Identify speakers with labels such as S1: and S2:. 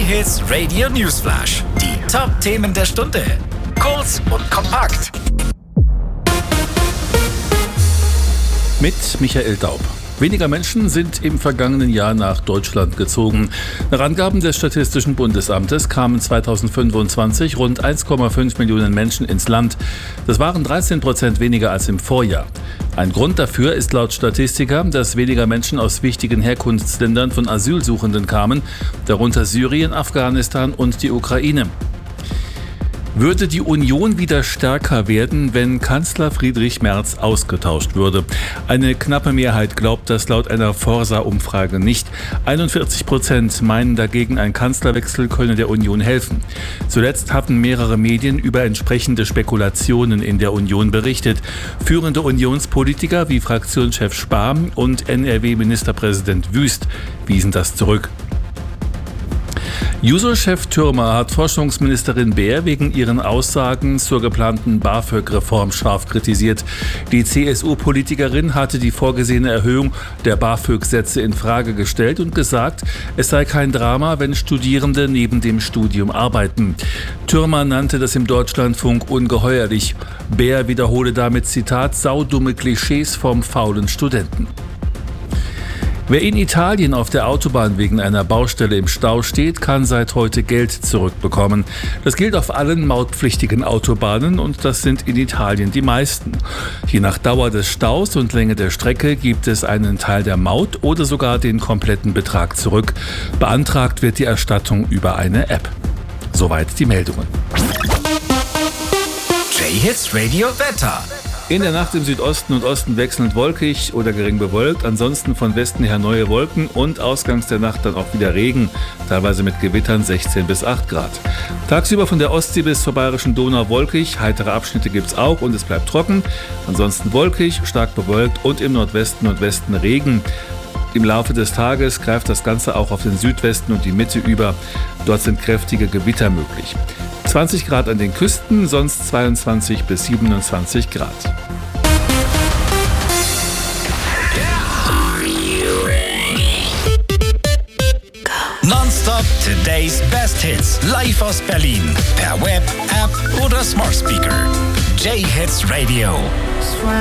S1: J-Hits Radio Newsflash. Die Top-Themen der Stunde. Kurz und kompakt.
S2: Mit Michael Daub. Weniger Menschen sind im vergangenen Jahr nach Deutschland gezogen. Nach Angaben des Statistischen Bundesamtes kamen 2025 rund 1,5 Millionen Menschen ins Land. Das waren 13% weniger als im Vorjahr. Ein Grund dafür ist laut Statistiker, dass weniger Menschen aus wichtigen Herkunftsländern von Asylsuchenden kamen, darunter Syrien, Afghanistan und die Ukraine. Würde die Union wieder stärker werden, wenn Kanzler Friedrich Merz ausgetauscht würde? Eine knappe Mehrheit glaubt das laut einer Forsa-Umfrage nicht. 41% meinen dagegen, ein Kanzlerwechsel könne der Union helfen. Zuletzt hatten mehrere Medien über entsprechende Spekulationen in der Union berichtet. Führende Unionspolitiker wie Fraktionschef Spahn und NRW-Ministerpräsident Wüst wiesen das zurück. Juso-Chef Thürmer hat Forschungsministerin Baer wegen ihren Aussagen zur geplanten BAföG-Reform scharf kritisiert. Die CSU-Politikerin hatte die vorgesehene Erhöhung der BAföG-Sätze in Frage gestellt und gesagt, es sei kein Drama, wenn Studierende neben dem Studium arbeiten. Thürmer nannte das im Deutschlandfunk ungeheuerlich. Baer wiederhole damit, Zitat, saudumme Klischees vom faulen Studenten. Wer in Italien auf der Autobahn wegen einer Baustelle im Stau steht, kann seit heute Geld zurückbekommen. Das gilt auf allen mautpflichtigen Autobahnen und das sind in Italien die meisten. Je nach Dauer des Staus und Länge der Strecke gibt es einen Teil der Maut oder sogar den kompletten Betrag zurück. Beantragt wird die Erstattung über eine App. Soweit die Meldungen.
S1: J-Hits Radio Wetter.
S2: In der Nacht im Südosten und Osten wechselnd wolkig oder gering bewölkt, ansonsten von Westen her neue Wolken und ausgangs der Nacht dann auch wieder Regen, teilweise mit Gewittern 16 bis 8 Grad. Tagsüber von der Ostsee bis zur Bayerischen Donau wolkig, heitere Abschnitte gibt's auch und es bleibt trocken, ansonsten wolkig, stark bewölkt und im Nordwesten und Westen Regen. Im Laufe des Tages greift das Ganze auch auf den Südwesten und die Mitte über. Dort sind kräftige Gewitter möglich. 20 Grad an den Küsten, sonst 22 bis 27 Grad.
S1: Nonstop Today's Best Hits. Live aus Berlin. Per Web, App oder Smart Speaker. J-Hits Radio.